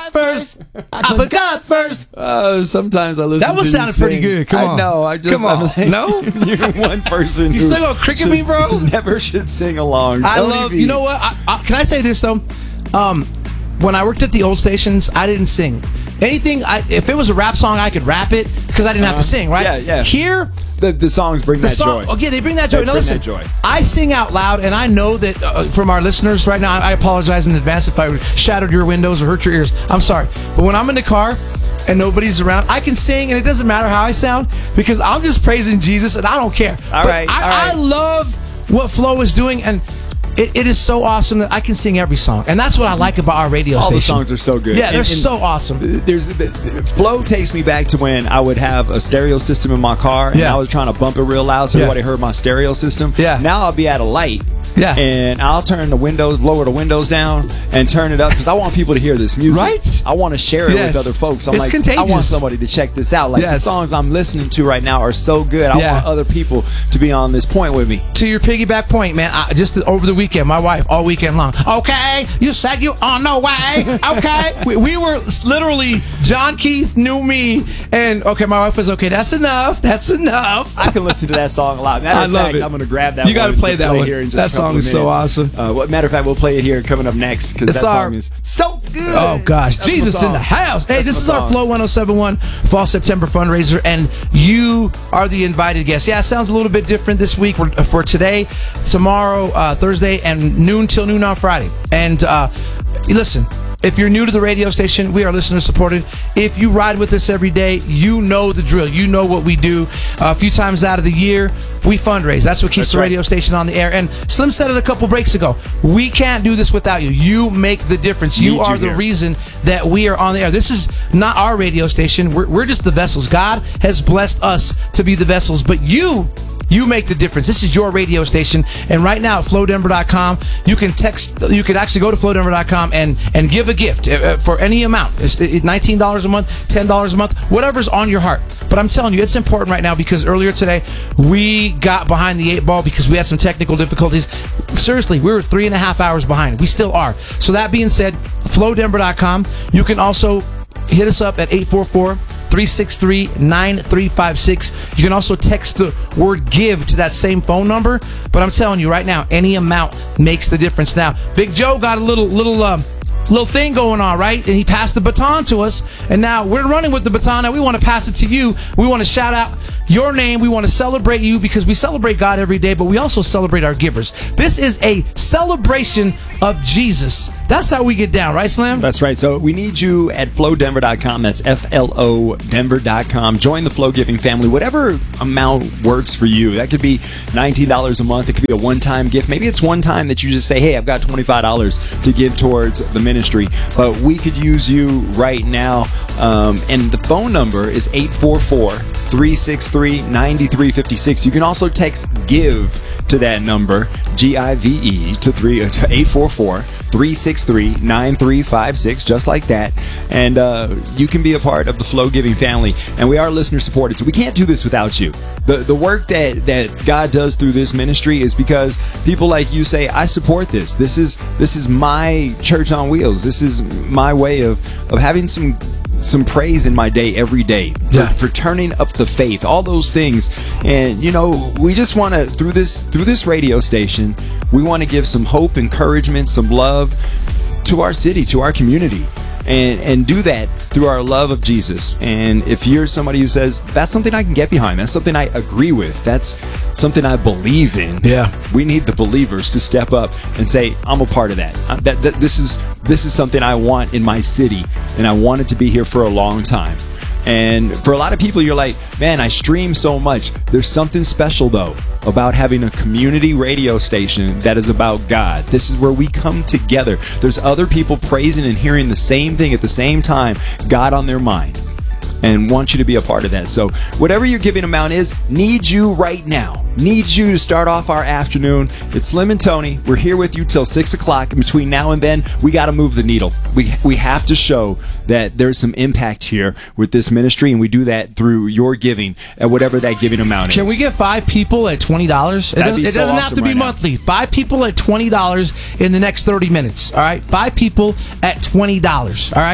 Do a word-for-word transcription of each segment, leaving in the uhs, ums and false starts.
God first. I put God first. Uh, sometimes I listen. That one to sounded sing. pretty good. Come on. I know. I just Come on. I'm like, No? You're one person. You who still gonna cricket me, bro? Never should sing along. I Tony love. V. You know what? I, I, can I say this though? Um, when I worked at the old stations, I didn't sing anything. I, if it was a rap song, I could rap it because I didn't have to sing. Right? Yeah, yeah. Here. The, the songs bring The that song, joy. okay, they bring that joy. They Now bring listen, that joy. I sing out loud, and I know that uh, from our listeners right now, I apologize in advance if I shattered your windows or hurt your ears. I'm sorry. But when I'm in the car and nobody's around, I can sing, and it doesn't matter how I sound because I'm just praising Jesus, and I don't care. All but right, I, all right. I love what Flo is doing, and It, it is so awesome that I can sing every song, and that's what I like about our radio All station. the songs are so good. Yeah, And- they're and so awesome. There's the, the, Flo takes me back to when I would have a stereo system in my car, and Yeah. I was trying to bump it real loud so Yeah. everybody heard my stereo system. Yeah. Now I'll be at a light. Yeah. And I'll turn the windows, lower the windows down, and turn it up because I want people to hear this music. Right? I want to share it Yes. with other folks. I'm It's like, contagious. I want somebody to check this out. Like Yes. the songs I'm listening to right now are so good. I Yeah. want other people to be on this point with me. To your piggyback point, man, I, just over the weekend, my wife all weekend long. Okay, you said you on the way. Okay, we, we were literally John Keith knew me, and okay, my wife was okay. That's enough. That's enough. I can listen to that song a lot. Matter I of love fact, it. I'm going to grab that. You gotta one play to that one. Here in just That a couple song of is so minutes. awesome. Uh, what matter of fact, we'll play it here coming up next because It's that our- song is so good. Oh gosh, That's my Jesus in the song. house. Hey, That's this my is our song. Flow one oh seven point one Fall September fundraiser, and you are the invited guest. Yeah, it sounds a little bit different this week. We're, for today, tomorrow, uh, Thursday, and noon till noon on Friday. And uh, listen, if you're new to the radio station, we are listener supported. If you ride with us every day, you know the drill. You know what we do. Uh, a few times out of the year, we fundraise. That's what keeps That's the right. radio station on the air. And Slim said it a couple breaks ago. We can't do this without you. You make the difference. You Need you are the here. reason that we are on the air. This is not our radio station. We're, we're just the vessels. God has blessed us to be the vessels, but you You make the difference. This is your radio station. And right now at flow denver dot com, you can text, you can actually go to flow denver dot com and, and give a gift uh, for any amount. It's nineteen dollars a month, ten dollars a month, whatever's on your heart. But I'm telling you, it's important right now because earlier today, we got behind the eight ball because we had some technical difficulties. Seriously, we were three and a half hours behind. We still are. So that being said, flow denver dot com. You can also hit us up at eight four four, three six three, nine three five six. You can also text the word give to that same phone number. But I'm telling you right now, any amount makes the difference. Now, Big Joe got a little little um, little thing going on, right? And he passed the baton to us. And now we're running with the baton. Now we want to pass it to you. We want to shout out your name. We want to celebrate you because we celebrate God every day, but we also celebrate our givers. This is a celebration of Jesus. That's how we get down, right, Slim? That's right. So we need you at flow denver dot com. That's F L O Denver dot com. Join the Flow Giving family. Whatever amount works for you. That could be nineteen dollars a month. It could be a one-time gift. Maybe it's one time that you just say, hey, I've got twenty-five dollars to give towards the ministry. But we could use you right now. Um, and the phone number is eight four four, three six three, nine three five six. You can also text GIVE to that number, G I V E, to, three, to eight four four, three six three, nine three five six, just like that. And uh, you can be a part of the Flow Giving family. And we are listener supported, so we can't do this without you. The the work that, that God does through this ministry is because people like you say, I support this. This is this is my church on wheels. This is my way of, of having some some praise in my day every day for, Yeah. for turning up the faith, all those things. And you know, we just want to through this through this radio station, we want to give some hope, encouragement, some love to our city, to our community, and and do that through our love of Jesus. And if you're somebody who says that's something I can get behind, that's something I agree with, that's something I believe in, Yeah. we need the believers to step up and say, I'm a part of that. Uh, that, that this is this is something I want in my city, and I want it to be here for a long time. And for a lot of people, you're like, man, I stream so much. There's something special, though, about having a community radio station that is about God. This is where we come together. There's other people praising and hearing the same thing at the same time, God on their mind, and want you to be a part of that. So whatever your giving amount is, need you right now. Need you to start off our afternoon. It's Slim and Tony. We're here with you till six o'clock. And between now and then, we got to move the needle. We we have to show that there's some impact here with this ministry, and we do that through your giving at whatever that giving amount is. Can we get five people at twenty dollars? It That'd doesn't, be it so doesn't have awesome to be right now. monthly. Five people at twenty dollars in the next thirty minutes. All right? Five people at twenty dollars. All right?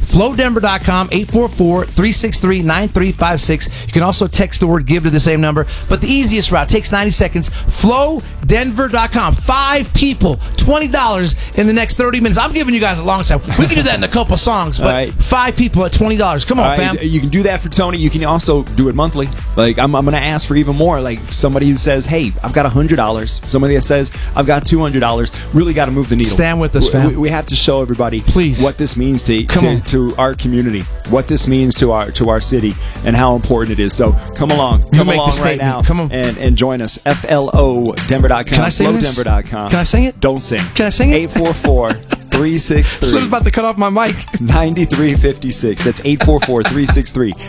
flow denver dot com, eight four four, three six three, nine three five six. You can also text the word give to the same number. But the easiest route takes ninety seconds. flow denver dot com. Five people, twenty dollars in the next thirty minutes. I'm giving you guys a long time. We can do that in a couple songs, but right. five people at twenty dollars. Come on, All right, fam. you can do that for Tony. You can also do it monthly. Like, I'm, I'm going to ask for even more. Like, somebody who says, hey, I've got one hundred dollars. Somebody that says, I've got two hundred dollars. Really got to move the needle. Stand with us, fam. We, we have to show everybody Please. what this means to, Come to, on. to our community, what this means to our to our city, and how important it is. So come along. You Come make the along right statement. now Come on. And, and join us. F L O denver dot com. Can I sing flow this? denver dot com. Can I sing it? Don't sing. Can I sing it? eight four four, three six I was three, about to cut off my mic. nine three five six. That's eight four four, three six three